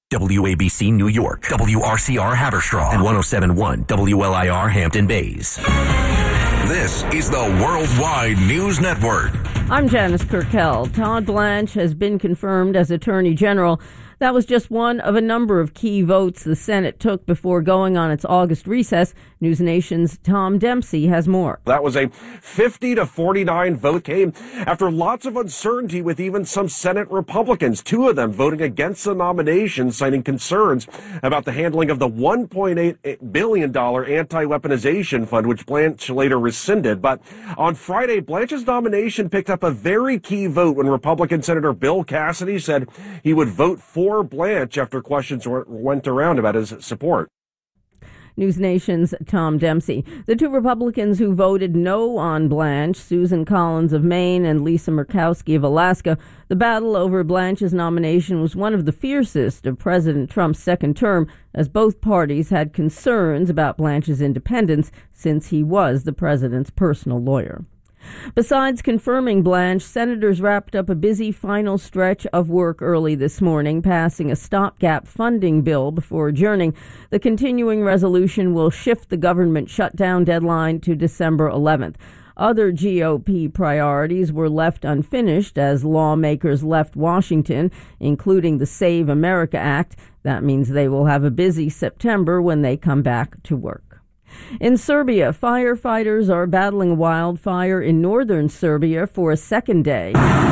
WABC New York, WRCR Haverstraw, and 107.1 WLIR Hampton Bays. This is the Worldwide News Network. I'm Janice Kirkell. Todd Blanche has been confirmed as Attorney General. That was just one of a number of key votes the Senate took before going on its August recess. News Nation's Tom Dempsey has more. That was a 50-49 vote, came after lots of uncertainty with even some Senate Republicans, two of them voting against the nomination, citing concerns about the handling of the $1.8 billion anti-weaponization fund, which Blanche later rescinded. But on Friday, Blanche's nomination picked up a very key vote when Republican Senator Bill Cassidy said he would vote for Blanche after questions went around about his support. News Nation's Tom Dempsey. The two Republicans who voted no on Blanche, Susan Collins of Maine and Lisa Murkowski of Alaska, the battle over Blanche's nomination was one of the fiercest of President Trump's second term, as both parties had concerns about Blanche's independence since he was the president's personal lawyer. Besides confirming Blanche, senators wrapped up a busy final stretch of work early this morning, passing a stopgap funding bill before adjourning. The continuing resolution will shift the government shutdown deadline to December 11th. Other GOP priorities were left unfinished as lawmakers left Washington, including the Save America Act. That means they will have a busy September when they come back to work. In Serbia, firefighters are battling a wildfire in northern Serbia for a second day.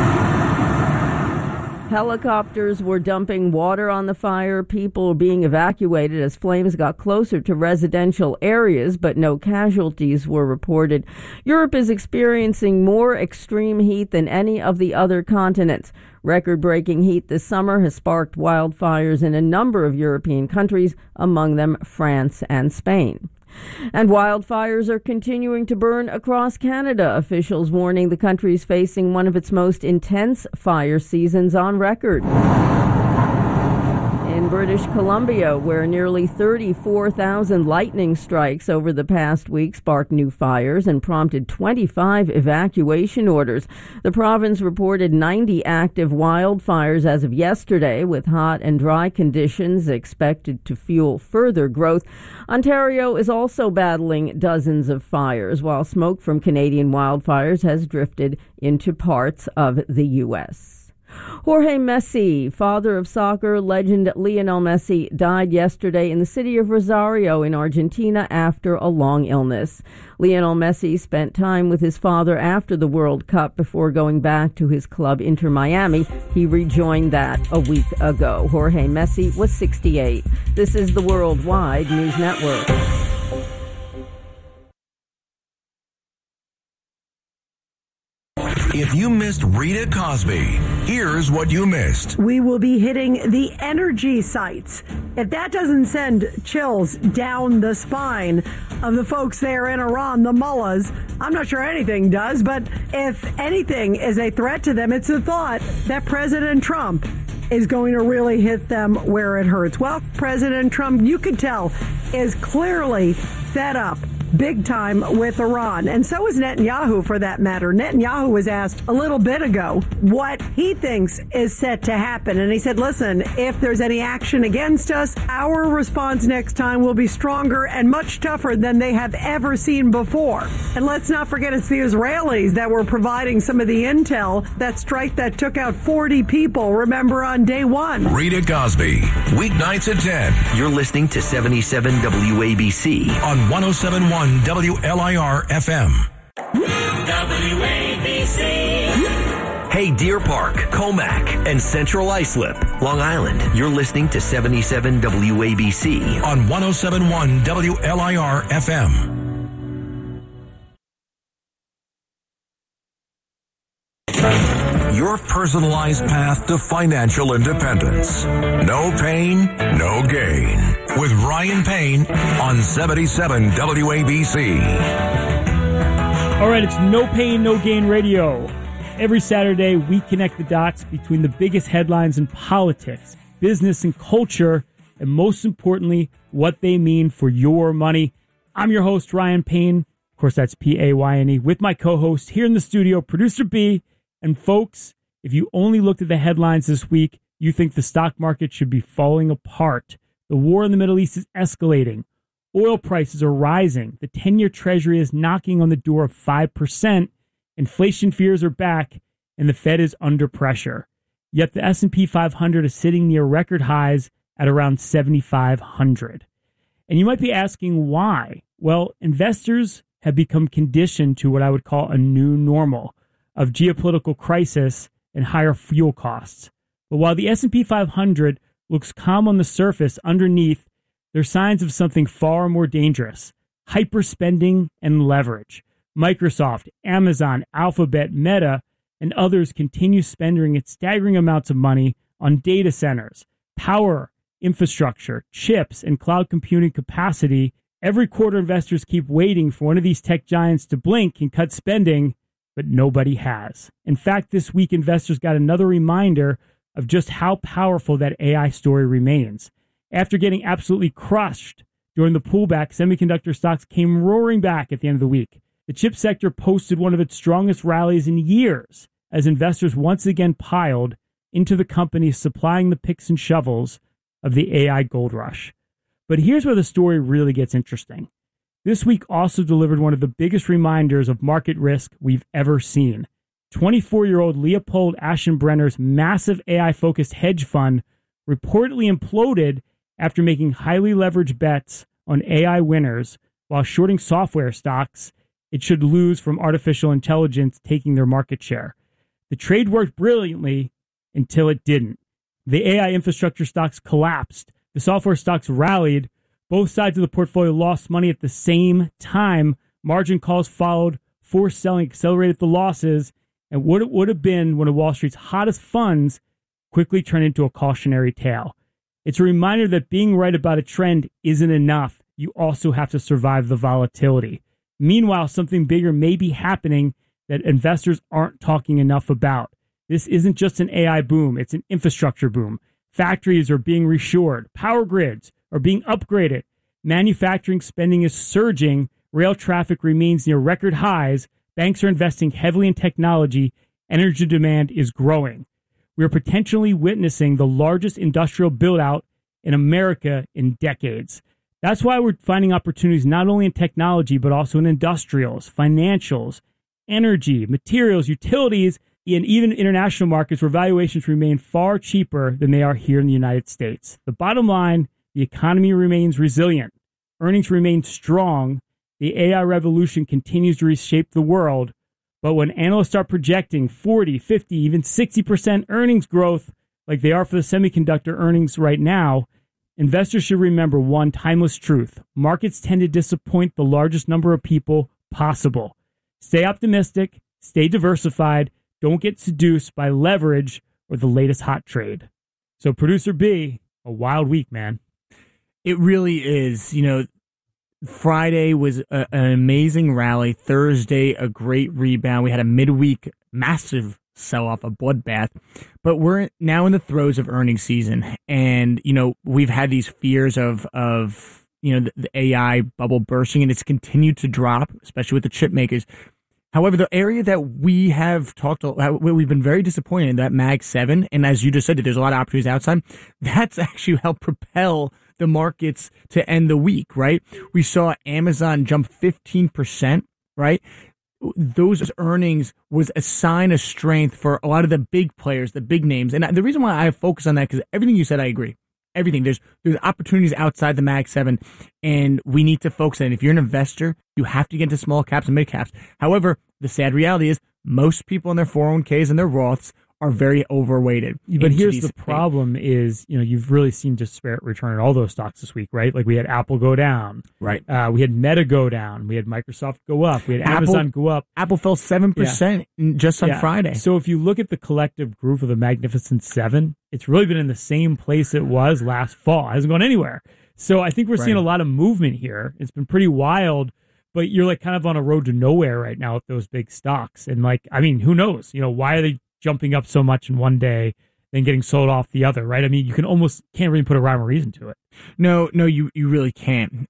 Helicopters were dumping water on the fire. People were being evacuated as flames got closer to residential areas, but no casualties were reported. Europe is experiencing more extreme heat than any of the other continents. Record-breaking heat this summer has sparked wildfires in a number of European countries, among them France and Spain. And wildfires are continuing to burn across Canada, officials warning the country's facing one of its most intense fire seasons on record. In British Columbia, where nearly 34,000 lightning strikes over the past week sparked new fires and prompted 25 evacuation orders. The province reported 90 active wildfires as of yesterday, with hot and dry conditions expected to fuel further growth. Ontario is also battling dozens of fires, while smoke from Canadian wildfires has drifted into parts of the U.S. Jorge Messi, father of soccer legend Lionel Messi, died yesterday in the city of Rosario in Argentina after a long illness. Lionel Messi spent time with his father after the World Cup before going back to his club Inter Miami. He rejoined that a week ago. Jorge Messi was 68. This is the Worldwide News Network. If you missed Rita Cosby, here's what you missed. We will be hitting the energy sites. If that doesn't send chills down the spine of the folks there in Iran, the mullahs, I'm not sure anything does, but if anything is a threat to them, it's the thought that President Trump is going to really hit them where it hurts. Well, President Trump, you could tell, is clearly fed up big time with Iran. And so is Netanyahu, for that matter. Netanyahu was asked a little bit ago what he thinks is set to happen. And he said, listen, if there's any action against us, our response next time will be stronger and much tougher than they have ever seen before. And let's not forget, it's the Israelis that were providing some of the intel, that strike that took out 40 people, remember, on day one. Rita Cosby, weeknights at 10. You're listening to 77 WABC on 107.1 WLIR FM. WABC. Hey, Deer Park, Comac, and Central Islip, Long Island. You're listening to 77 WABC on 107.1 WLIR FM. Your personalized path to financial independence. No pain, no gain. With Ryan Payne on 77 WABC. All right, it's No Pain, No Gain Radio. Every Saturday, we connect the dots between the biggest headlines in politics, business, and culture, and most importantly, what they mean for your money. I'm your host, Ryan Payne. Of course, that's Payne, with my co-host here in the studio, Producer B. And folks, if you only looked at the headlines this week, You think the stock market should be falling apart. The war in the Middle East is escalating. Oil prices are rising. The 10-year Treasury is knocking on the door of 5%. Inflation fears are back, and the Fed is under pressure. Yet the S&P 500 is sitting near record highs at around 7,500. And you might be asking why. Well, investors have become conditioned to what I would call a new normal of geopolitical crisis and higher fuel costs. But while the S&P 500 looks calm on the surface, underneath, there are signs of something far more dangerous: hyperspending and leverage. Microsoft, Amazon, Alphabet, Meta, and others continue spending at staggering amounts of money on data centers, power, infrastructure, chips, and cloud computing capacity. Every quarter, investors keep waiting for one of these tech giants to blink and cut spending, but nobody has. In fact, this week, investors got another reminder of just how powerful that AI story remains. After getting absolutely crushed during the pullback, semiconductor stocks came roaring back at the end of the week. The chip sector posted one of its strongest rallies in years as investors once again piled into the companies supplying the picks and shovels of the AI gold rush. But here's where the story really gets interesting. This week also delivered one of the biggest reminders of market risk we've ever seen. 24-year-old Leopold Aschenbrenner's massive AI-focused hedge fund reportedly imploded after making highly leveraged bets on AI winners while shorting software stocks it should lose from artificial intelligence taking their market share. The trade worked brilliantly until it didn't. The AI infrastructure stocks collapsed. The software stocks rallied. Both sides of the portfolio lost money at the same time. Margin calls followed. Forced selling accelerated the losses. And what it would have been one of Wall Street's hottest funds quickly turned into a cautionary tale. It's a reminder that being right about a trend isn't enough. You also have to survive the volatility. Meanwhile, something bigger may be happening that investors aren't talking enough about. This isn't just an AI boom, it's an infrastructure boom. Factories are being reshored. Power grids are being upgraded. Manufacturing spending is surging. Rail traffic remains near record highs. Banks are investing heavily in technology. Energy demand is growing. We are potentially witnessing the largest industrial build-out in America in decades. That's why we're finding opportunities not only in technology, but also in industrials, financials, energy, materials, utilities, and even international markets where valuations remain far cheaper than they are here in the United States. The bottom line, the economy remains resilient. Earnings remain strong. The AI revolution continues to reshape the world. But when analysts start projecting 40, 50, even 60% earnings growth like they are for the semiconductor earnings right now, investors should remember one timeless truth. Markets tend to disappoint the largest number of people possible. Stay optimistic, stay diversified, don't get seduced by leverage or the latest hot trade. So, Producer B, a wild week, man. It really is. You know, Friday was an amazing rally. Thursday, a great rebound. We had a midweek massive sell-off, a bloodbath. But we're now in the throes of earnings season. And, you know, we've had these fears of the AI bubble bursting, and it's continued to drop, especially with the chip makers. However, the area that we have we've been very disappointed in, that Mag 7, and as you just said, there's a lot of opportunities outside, that's actually helped propel the markets to end the week, right? We saw Amazon jump 15%, right? Those earnings was a sign of strength for a lot of the big players, the big names. And the reason why I focus on that, because everything you said, I agree. Everything. There's opportunities outside the Mag 7, and we need to focus on it. If you're an investor, you have to get into small caps and mid caps. However, the sad reality is most people in their 401ks and their Roths are very overweighted. But here's the problem is, you know, you've really seen disparate return in all those stocks this week, right? Like we had Apple go down. Right. We had Meta go down. We had Microsoft go up. We had Amazon go up. Apple fell 7% just on Friday. So if you look at the collective group of the Magnificent Seven, it's really been in the same place it was last fall. It hasn't gone anywhere. So I think we're seeing a lot of movement here. It's been pretty wild, but you're like kind of on a road to nowhere right now with those big stocks. And like, I mean, who knows? You know, why are they jumping up so much in one day, then getting sold off the other, right? I mean, you can't really put a rhyme or reason to it. No, you really can't.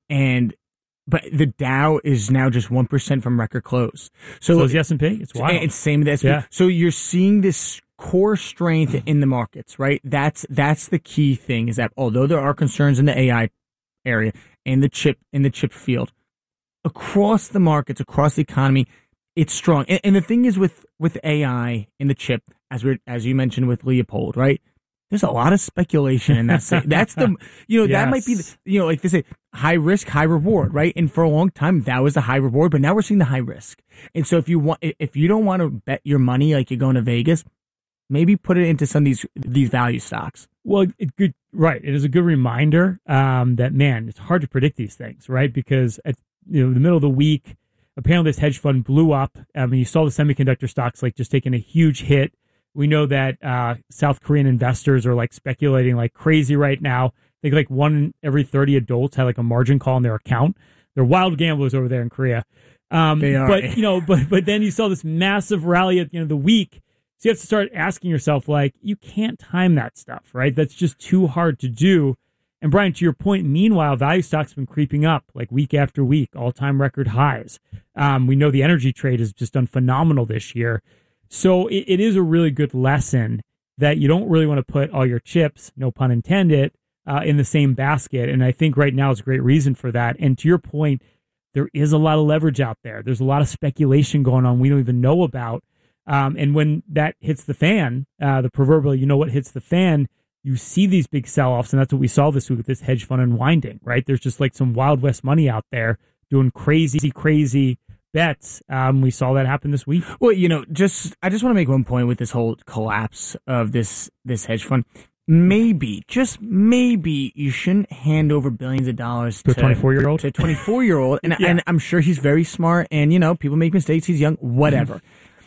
But the Dow is now just 1% from record close. So is the S&P? It's wild. It's same with the S&P. Yeah. So you're seeing this core strength in the markets, right? That's the key thing, is that although there are concerns in the AI area and the chip field, across the markets, across the economy, it's strong. And the thing is with AI and the chip, as you mentioned with Leopold, right? There's a lot of speculation in that. That's the, Yes. that might be, like they say, high risk, high reward, right? And for a long time, that was the high reward, but now we're seeing the high risk. And so if you don't want to bet your money like you're going to Vegas, maybe put it into some of these value stocks. Well, right. It is a good reminder that, man, it's hard to predict these things, right? Because at the middle of the week, apparently this hedge fund blew up. I mean, you saw the semiconductor stocks like just taking a huge hit. We know that South Korean investors are like speculating like crazy right now. I think like 1 every 30 adults had like a margin call in their account. They're wild gamblers over there in Korea. They are. But then you saw this massive rally at the end of the week. So you have to start asking yourself, like, you can't time that stuff, right? That's just too hard to do. And Brian, to your point, meanwhile, value stocks have been creeping up like week after week, all-time record highs. We know the energy trade has just done phenomenal this year. So it is a really good lesson that you don't really want to put all your chips, no pun intended, in the same basket. And I think right now is a great reason for that. And to your point, there is a lot of leverage out there. There's a lot of speculation going on we don't even know about. And when that hits the fan, the proverbial, what hits the fan, you see these big sell-offs. And that's what we saw this week with this hedge fund unwinding, right? There's just like some Wild West money out there doing crazy bets. We saw that happen this week. Well, I just want to make one point with this whole collapse of this hedge fund. Just maybe you shouldn't hand over billions of dollars to a 24-year-old. To a 24-year-old. And I'm sure he's very smart and, people make mistakes. He's young, whatever.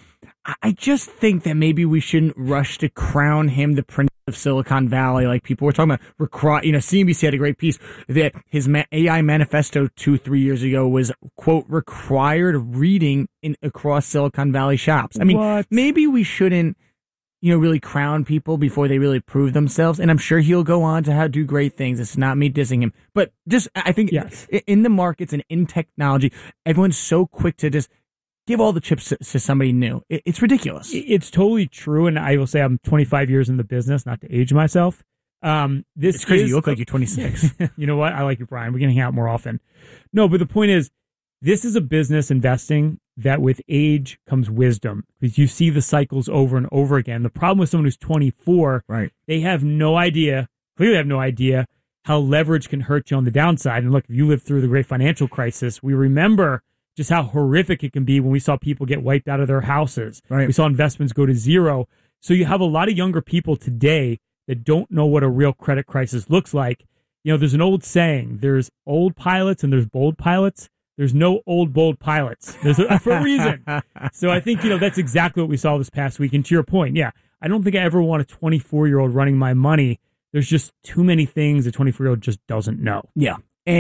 I just think that maybe we shouldn't rush to crown him the prince of Silicon Valley, like people were talking about. CNBC had a great piece that his AI manifesto 2-3 years ago was, quote, required reading across Silicon Valley shops. I mean, maybe we shouldn't, really crown people before they really prove themselves. And I'm sure he'll go on to do great things. It's not me dissing him, but I think in the markets and in technology, everyone's so quick to just give all the chips to somebody new. It's ridiculous. It's totally true. And I will say I'm 25 years in the business, not to age myself. It's crazy. You look like you're 26. You know what? I like you, Brian. We're going to hang out more often. No, but the point is, this is a business investing that with age comes wisdom, because you see the cycles over and over again. The problem with someone who's 24, right? They have no idea, clearly have no idea how leverage can hurt you on the downside. And look, if you lived through the great financial crisis, we remember just how horrific it can be when we saw people get wiped out of their houses. Right. We saw investments go to zero. So you have a lot of younger people today that don't know what a real credit crisis looks like. There's an old saying, there's old pilots and there's bold pilots. There's no old, bold pilots. For a reason. So I think, that's exactly what we saw this past week. And to your point, I don't think I ever want a 24-year-old running my money. There's just too many things a 24-year-old just doesn't know. Yeah.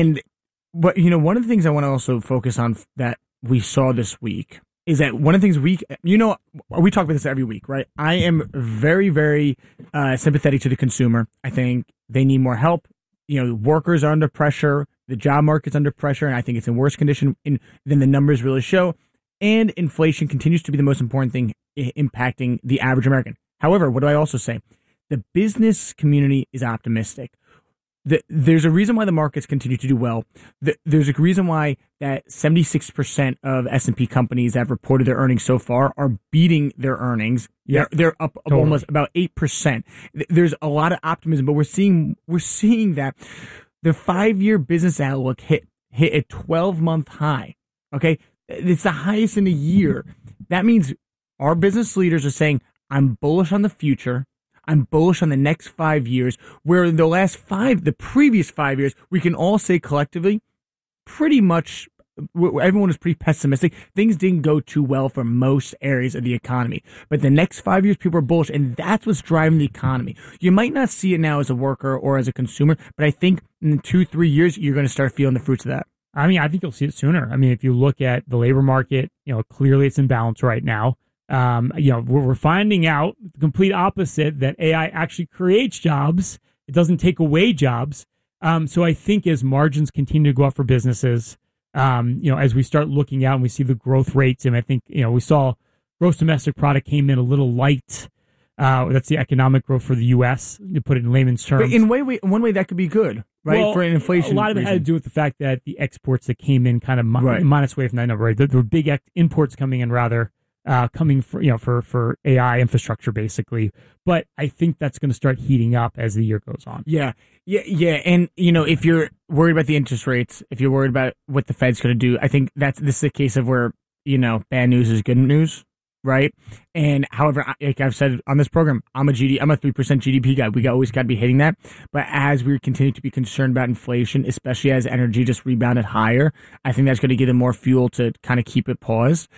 But, one of the things I want to also focus on that we saw this week is that one of the things we talk about this every week, right? I am very, very sympathetic to the consumer. I think they need more help. Workers are under pressure. The job market's under pressure, and I think it's in worse condition than the numbers really show. And inflation continues to be the most important thing impacting the average American. However, what do I also say? The business community is optimistic. There's a reason why the markets continue to do well. There's a reason why that 76% of S&P companies that have reported their earnings so far are beating their earnings. Yeah. They're up almost about 8%. There's a lot of optimism, but we're seeing that the 5-year business outlook hit a 12-month high. Okay, it's the highest in a year. That means our business leaders are saying, "I'm bullish on the future. I'm bullish on the next 5 years," where in the previous 5 years, we can all say collectively, pretty much, everyone was pretty pessimistic. Things didn't go too well for most areas of the economy. But the next 5 years, people are bullish, and that's what's driving the economy. You might not see it now as a worker or as a consumer, but I think in 2-3 years, you're going to start feeling the fruits of that. I mean, I think you'll see it sooner. I mean, if you look at the labor market, clearly it's in balance right now. We're finding out the complete opposite, that AI actually creates jobs. It doesn't take away jobs. So I think as margins continue to go up for businesses, as we start looking out and we see the growth rates, and I think, we saw gross domestic product came in a little light That's the economic growth for the U.S., to put it in layman's terms. But in one way, that could be good, right? Well, for an inflation a lot of it had to do with the fact that the exports that came in kind of Right. minus away from that number, right? There were big imports coming in, coming for AI infrastructure, basically. But I think that's going to start heating up as the year goes on. Yeah. And, if you're worried about the interest rates, if you're worried about what the Fed's going to do, I think this is a case of where, bad news is good news, right? And however, like I've said on this program, I'm a 3% GDP guy. We always got to be hitting that. But as we continue to be concerned about inflation, especially as energy just rebounded higher, I think that's going to give them more fuel to kind of keep it paused.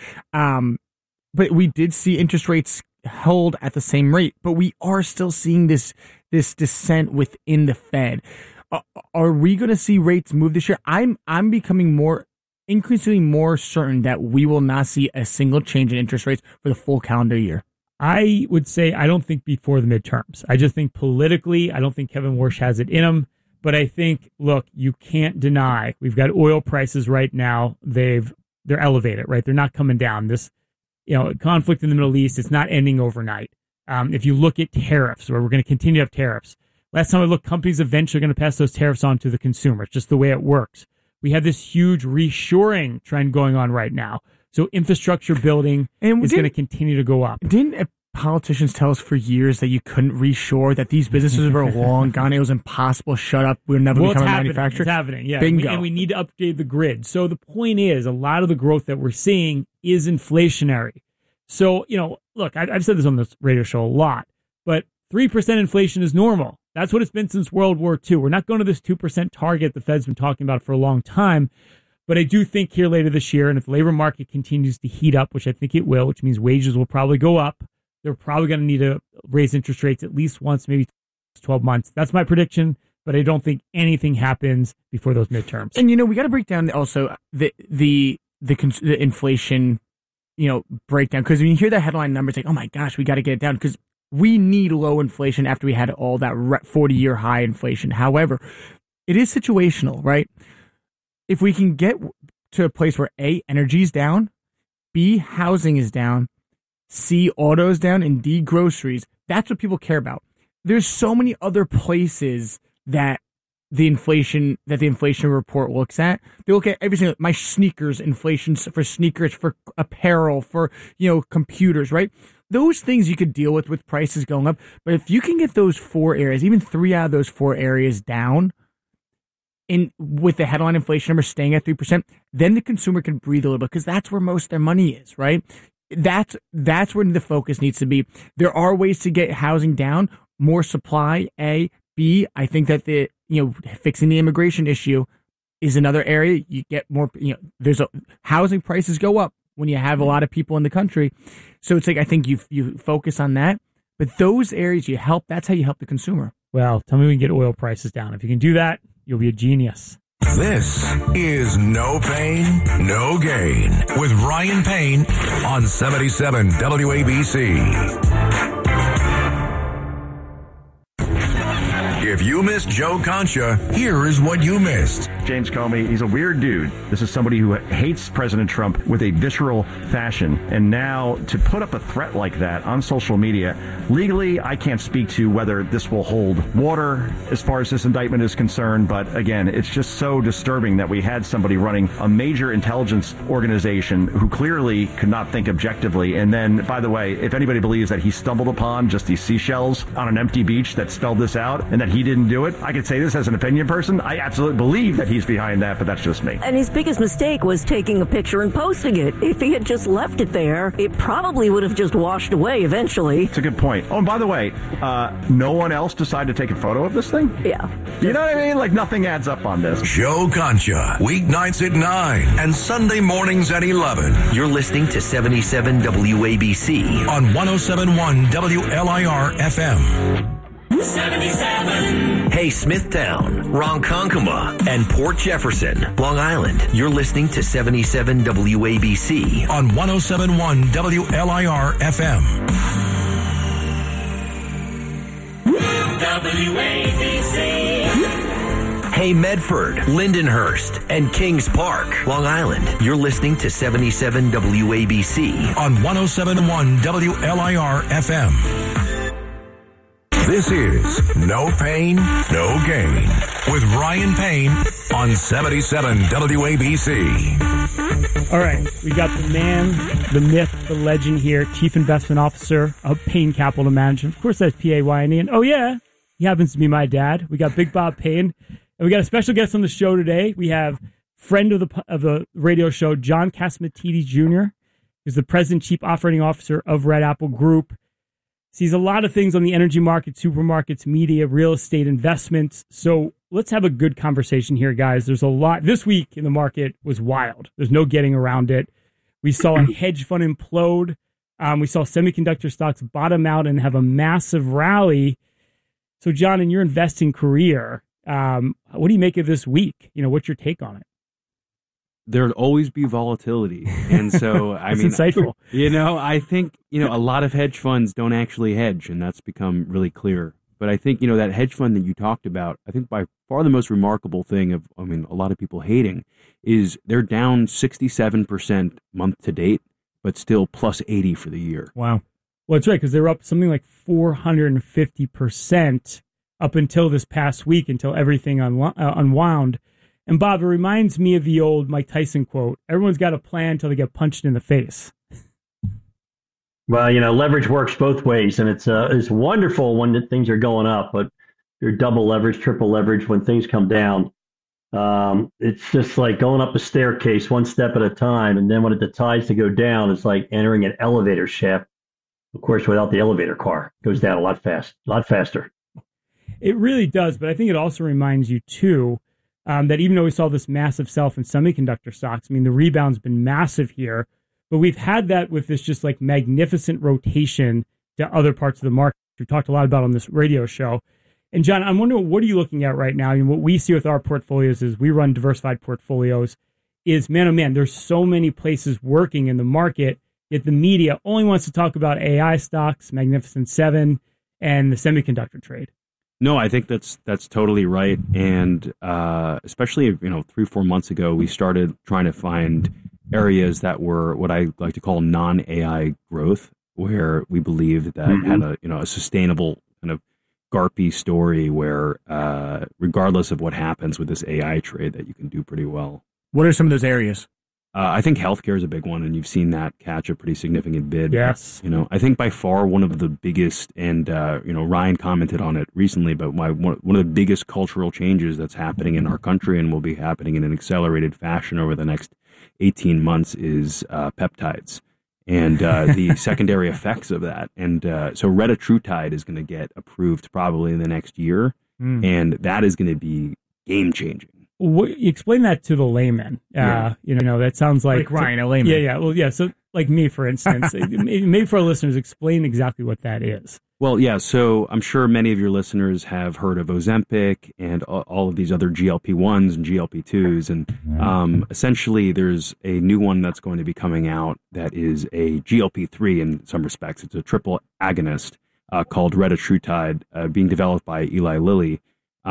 But we did see interest rates hold at the same rate, but we are still seeing this descent within the Fed. Are we going to see rates move this year? I'm becoming increasingly more certain that we will not see a single change in interest rates for the full calendar year. I would say I don't think before the midterms. I just think politically, I don't think Kevin Warsh has it in him. But I think, look, you can't deny we've got oil prices right now. They're elevated, right? They're not coming down. This conflict in the Middle East, it's not ending overnight. If you look at tariffs, where we're going to continue to have tariffs, last time I looked, companies eventually are going to pass those tariffs on to the consumer. It's just the way it works. We have this huge reshoring trend going on right now. So infrastructure building is going to continue to go up. Didn't politicians tell us for years that you couldn't reshore, that these businesses were long gone? It was impossible. Shut up. We'll never become a manufacturer. It's happening, yeah. Bingo. And we need to upgrade the grid. So the point is, a lot of the growth that we're seeing is inflationary. So, look, I've said this on this radio show a lot, but 3% inflation is normal. That's what it's been since World War II. We're not going to this 2% target the Fed's been talking about for a long time. But I do think here later this year, and if the labor market continues to heat up, which I think it will, which means wages will probably go up, they're probably going to need to raise interest rates at least once, maybe 12 months. That's my prediction, but I don't think anything happens before those midterms. And, we got to break down also the inflation, breakdown. Because when you hear the headline numbers, like, oh my gosh, we got to get it down. Because we need low inflation after we had all that 40-year high inflation. However, it is situational, right? If we can get to a place where A, energy is down, B, housing is down, C, autos down, and D, groceries, that's what people care about. There's so many other places that the inflation report looks at. They look at everything, my sneakers, inflation for sneakers, for apparel, for, computers, right? Those things you could deal with prices going up. But if you can get those 4 areas, even 3 out of those 4 areas down, with the headline inflation number staying at 3%, then the consumer can breathe a little bit, because that's where most of their money is, right? That's where the focus needs to be. There are ways to get housing down, more supply, A. B, I think that fixing the immigration issue is another area. You get more, housing prices go up when you have a lot of people in the country. So it's like, I think you focus on that, but those areas that's how you help the consumer. Well, tell me we can get oil prices down. If you can do that, you'll be a genius. This is No Pain, No Gain with Ryan Payne on 77 WABC. If you missed Joe Concha, here is what you missed. James Comey, he's a weird dude. This is somebody who hates President Trump with a visceral fashion. And now to put up a threat like that on social media, legally, I can't speak to whether this will hold water as far as this indictment is concerned. But again, it's just so disturbing that we had somebody running a major intelligence organization who clearly could not think objectively. And then, by the way, if anybody believes that he stumbled upon just these seashells on an empty beach that spelled this out and that he didn't do it, I could say this as an opinion person. I absolutely believe that he's behind that, but that's just me. And his biggest mistake was taking a picture and posting it. If he had just left it there, it probably would have just washed away eventually. It's a good point. Oh, and by the way, no one else decided to take a photo of this thing? Yeah. You know what I mean? Like, nothing adds up on this. Joe Concha, weeknights at 9 and Sunday mornings at 11. You're listening to 77 WABC on 107.1 WLIR FM. 77. Hey, Smithtown, Ronkonkoma, and Port Jefferson, Long Island. You're listening to 77 WABC on 107.1 WLIR FM. WABC. Hey, Medford, Lindenhurst, and Kings Park, Long Island. You're listening to 77 WABC on 107.1 WLIR FM. This is No Pain, No Gain with Ryan Payne on 77 WABC. All right, we got the man, the myth, the legend here, Chief Investment Officer of Payne Capital Management. Of course, that's P-A-Y-N-E. And oh, yeah, he happens to be my dad. We got Big Bob Payne. And we got a special guest on the show today. We have friend of the radio show, John Catsimatidis Jr., who's the President Chief Operating Officer of Red Apple Group. Sees a lot of things on the energy market, supermarkets, media, real estate, investments. So let's have a good conversation here, guys. There's a lot. This week in the market was wild. There's no getting around it. We saw a hedge fund implode. We saw semiconductor stocks bottom out and have a massive rally. So, John, in your investing career, what do you make of this week? What's your take on it? There'll always be volatility. And so, insightful. I think, a lot of hedge funds don't actually hedge, and that's become really clear. But I think, that hedge fund that you talked about, I think by far the most remarkable thing a lot of people hating is they're down 67% month to date, but still plus 80 for the year. Wow. Well, that's right, because they were up something like 450% up until this past week, until everything unwound. And Bob, it reminds me of the old Mike Tyson quote, everyone's got a plan until they get punched in the face. Well, leverage works both ways, and it's wonderful when things are going up, but you're double leverage, triple leverage when things come down. It's just like going up a staircase one step at a time, and then when it decides to go down, it's like entering an elevator shaft. Of course, without the elevator car, it goes down a lot faster. It really does, but I think it also reminds you, too, that even though we saw this massive sell-off in semiconductor stocks, the rebound's been massive here, but we've had that with this just like magnificent rotation to other parts of the market. We've talked a lot about on this radio show. And John, I'm wondering, what are you looking at right now? What we see with our portfolios is we run diversified portfolios is, man, oh man, there's so many places working in the market, yet the media only wants to talk about AI stocks, Magnificent Seven, and the semiconductor trade. No, I think that's totally right. And especially, 3-4 months ago, we started trying to find areas that were what I like to call non-AI growth, where we believed that had a sustainable kind of GARPy story where regardless of what happens with this AI trade, that you can do pretty well. What are some of those areas? I think healthcare is a big one, and you've seen that catch a pretty significant bid. Yes. I think by far one of the biggest, and, Ryan commented on it recently, but one of the biggest cultural changes that's happening in our country and will be happening in an accelerated fashion over the next 18 months is peptides and the secondary effects of that. And so retatrutide is going to get approved probably in the next year, and that is going to be game-changing. Explain that to the layman. That sounds like Ryan, a layman. Yeah. Well, yeah. So like me, for instance, maybe for our listeners, explain exactly what that is. Well, yeah. So I'm sure many of your listeners have heard of Ozempic and all of these other GLP-1s and GLP-2s. And essentially, there's a new one that's going to be coming out that is a GLP-3 in some respects. It's a triple agonist called retatrutide, being developed by Eli Lilly.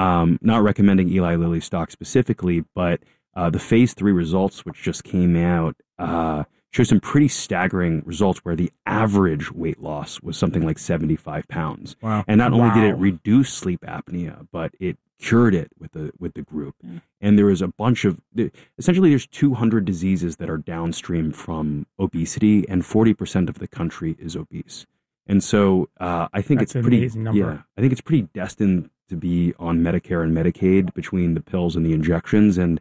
Not recommending Eli Lilly stock specifically, but the phase 3 results, which just came out, show some pretty staggering results where the average weight loss was something like 75 pounds. Wow. And not only did it reduce sleep apnea, but it cured it with the group. And there was a bunch of, essentially there's 200 diseases that are downstream from obesity, and 40% of the country is obese. And so I think That's it's pretty, amazing number. Yeah, I think it's pretty destined to be on Medicare and Medicaid between the pills and the injections. And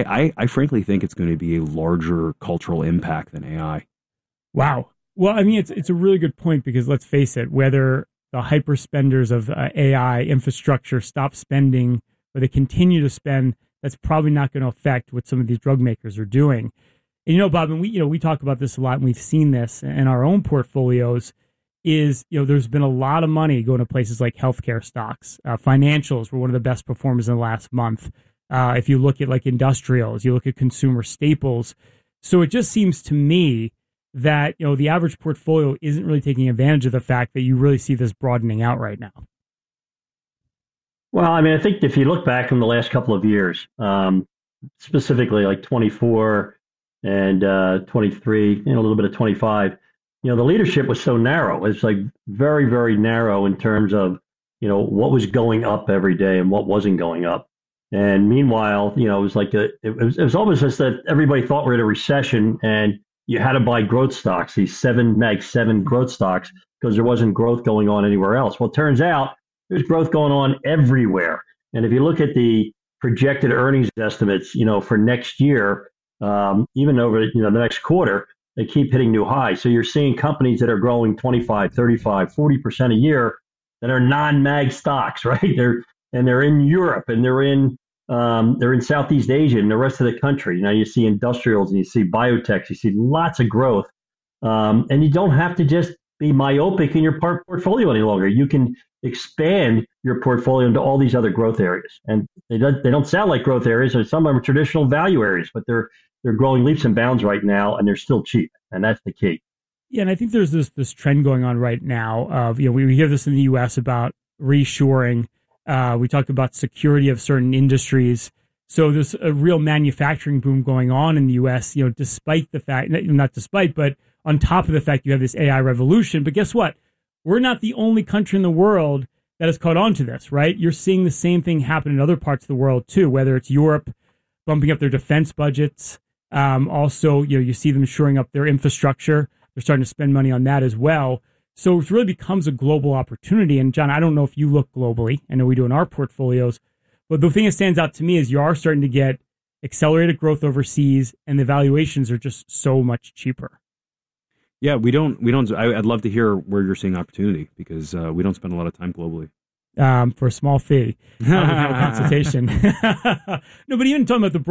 I frankly think it's going to be a larger cultural impact than AI. Wow. Well, it's a really good point, because let's face it, whether the hyper spenders of AI infrastructure stop spending or they continue to spend, that's probably not going to affect what some of these drug makers are doing. And Bob, and we talk about this a lot, and we've seen this in our own portfolios, is, there's been a lot of money going to places like healthcare stocks. Financials were one of the best performers in the last month. If you look at like industrials, you look at consumer staples. So it just seems to me that, the average portfolio isn't really taking advantage of the fact that you really see this broadening out right now. Well, I think if you look back in the last couple of years, specifically like 24 and 23, a little bit of 25, the leadership was so narrow. It's like very, very narrow in terms of, what was going up every day and what wasn't going up. And meanwhile, it was like it was almost just that everybody thought we're in a recession and you had to buy growth stocks, these 7 growth stocks, because there wasn't growth going on anywhere else. Well, it turns out there's growth going on everywhere. And if you look at the projected earnings estimates, for next year, even over the next quarter, they keep hitting new highs. So you're seeing companies that are growing 25, 35, 40% a year that are non-mag stocks, right? They're in Europe and they're in Southeast Asia and the rest of the country. Now you see industrials and you see biotechs, you see lots of growth, and you don't have to just be myopic in your portfolio any longer. You can expand your portfolio into all these other growth areas, and they don't sound like growth areas. Some of them are traditional value areas, but they're growing leaps and bounds right now, and they're still cheap, and that's the key. Yeah, and I think there's this trend going on right now of, we hear this in the U.S. about reshoring. We talk about security of certain industries. So there's a real manufacturing boom going on in the U.S., despite the fact, not despite, but on top of the fact you have this AI revolution. But guess what? We're not the only country in the world that has caught on to this, right? You're seeing the same thing happen in other parts of the world, too, whether it's Europe bumping up their defense budgets. Also, you see them shoring up their infrastructure. They're starting to spend money on that as well. So it really becomes a global opportunity. And John, I don't know if you look globally. I know we do in our portfolios. But the thing that stands out to me is you are starting to get accelerated growth overseas, and the valuations are just so much cheaper. Yeah, we don't. I'd love to hear where you're seeing opportunity, because we don't spend a lot of time globally. For a small fee, have a consultation. No, but even talking about the